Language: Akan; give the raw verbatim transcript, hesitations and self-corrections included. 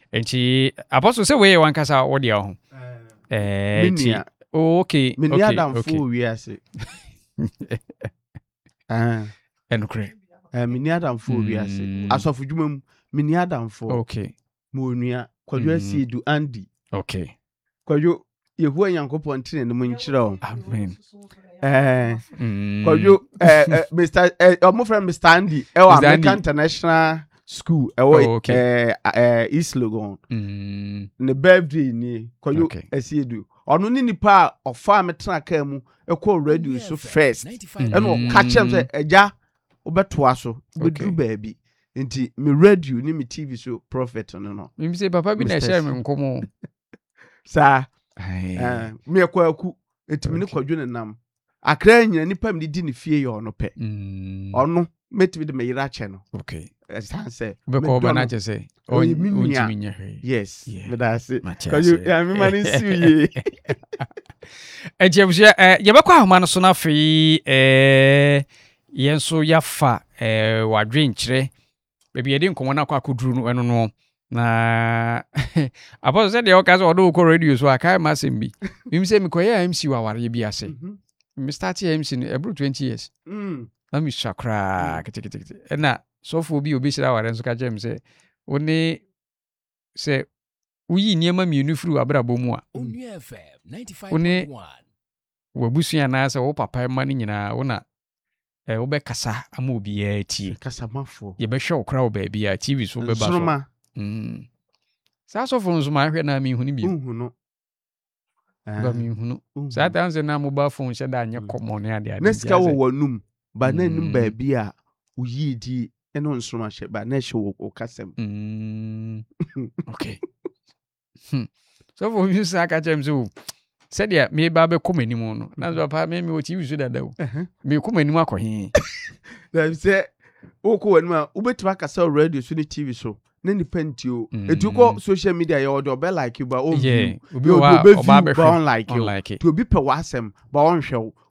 Enti apostle say we wan kasa wo de ho. Eh ti. Okay. Me ni adam fo wi ase. Ah. Enukre. Eh me ni adam fo wi ase. Asofu dwuma mu me ni adam fo. Okay. Mo nua kwadwo asiedu Andy. Okay. Kwadwo Yehu Yankopon tine ne mo nkyira o. Amen. Eh kwadwo eh Mister eh omo friend Mister Andy e wa American International School e wo eh eh East Legon. Mm. Ne birthday ni kwadwo asiedu. Ono ni nipa ofa metena ka mu e ko radio so first. E no catch am say eja obetoa so bedu baabi. Nti me radio ni me T V so prophet no no. Me say papa bi na share me nkomo. Sa eh me kwaku etimi ne kwadwo ne nam. Akra nyina nipa me di ne fie ye ono pe. Mm. Ono metimi de me yira che no. Okay. San say. Be ko ba na che say. O ntimi nya he. Yes. Me da say. Kwadwo ya me mani suye. Eh jebusha eh yebekwa ahoma no so na fe eh yenso yafa eh wadwe nkyere bebi yedi nkomo na kwa koduru no eno no na apo se de o ka so do ko radio so aka ma sembi mi se mi koye M C wa ware bi ase mi start M C no ebru twenty years mm na mi shakra kete kete kete na so fo bi obi shira ware nso ka jem se oni se uyi niema mi unifru abrabo mu a oni wabusua na se wo papa ma ni nyina wo na eh wo be kasa ama obi ya tie kasa mafo ye be hwe okra wo ba bia T V so be ba so mm sa so fo nso ma hwe na mi hu ni bi hu no ba mi hu no sa ta nse na mobile phone she da anye komo ne ade ade neska wo wonum ba na nim ba bia uyi di eno nso ma hwe ba na hwe wo kasam mm okay so fo mi sa ka chem so said ya me ba be come animu no na so pa me me o T V so dada o me come animu akohe na say o ko animu a ubetima kasa radio so ni T V so na ni panti o etu ko social media ya odo be like you ba o yeah obi wa oba be like you to obi pe wasem ba on hwe